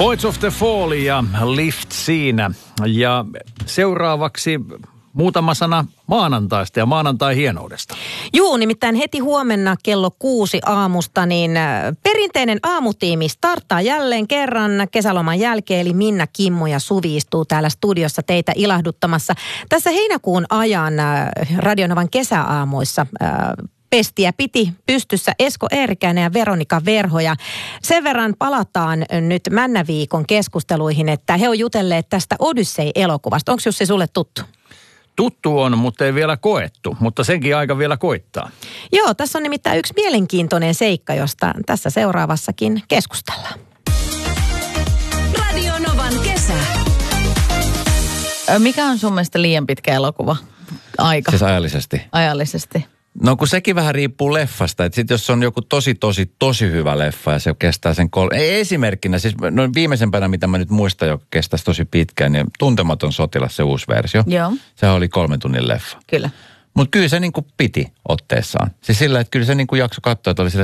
Points of the Fall ja Lift siinä. Ja seuraavaksi muutama sana maanantaista ja maanantai hienoudesta. Juu, nimittäin heti huomenna kello 6 aamusta, niin perinteinen aamutiimi starttaa jälleen kerran kesäloman jälkeen, eli Minna, Kimmo ja Suvi istuu täällä studiossa teitä ilahduttamassa. Tässä heinäkuun ajan Radio Novan kesäaamuissa pestiä piti pystyssä Esko Eerikäinen ja Veronika Verho. Ja sen verran palataan nyt Männäviikon keskusteluihin, että he on jutelleet tästä Odyssey-elokuvasta. Onko Jussi sulle tuttu? Tuttu on, mutta ei vielä koettu, mutta senkin aika vielä koittaa. Joo, tässä on nimittäin yksi mielenkiintoinen seikka, josta tässä seuraavassakin keskustellaan. Radio Novan kesä. Mikä on sun mielestä liian pitkä elokuva? Aika. Siis ajallisesti. Ajallisesti. No kun sekin vähän riippuu leffasta. Että sitten jos on joku tosi hyvä leffa ja se kestää sen esimerkkinä, siis no viimeisempänä mitä mä nyt muistan, joka kestäisi tosi pitkään, niin Tuntematon sotilas, se uusi versio. Joo. Sehän oli 3 tunnin leffa. Kyllä. Mutta kyllä se niinku piti otteessaan. Siis sillä, että kyllä se niinku jakso katsoa, että oli sillä,